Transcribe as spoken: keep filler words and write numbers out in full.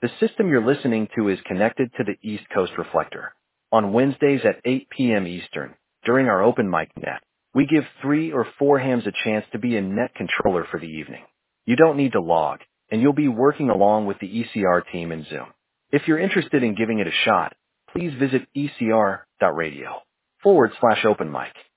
The system you're listening to is connected to the East Coast Reflector. On Wednesdays at eight p.m. Eastern, during our open mic net, we give three or four hams a chance to be a net controller for the evening. You don't need to log, and you'll be working along with the E C R team in Zoom. If you're interested in giving it a shot, please visit ecr.radio forward slash open mic.